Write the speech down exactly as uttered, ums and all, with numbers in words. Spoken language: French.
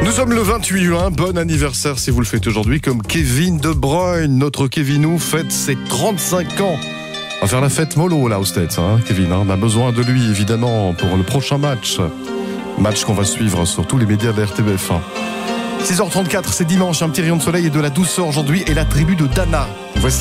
Nous sommes le vingt-huit juin, bon anniversaire si vous le faites aujourd'hui, comme Kevin De Bruyne. Notre Kevinou fête ses trente-cinq ans. On va faire la fête mollo là aux States, hein, Kevin. Hein. On a besoin de lui évidemment pour le prochain match. Match qu'on va suivre sur tous les médias de la R T B F un. six heures trente-quatre, c'est dimanche, un petit rayon de soleil et de la douceur aujourd'hui et la tribu de Dana. Voici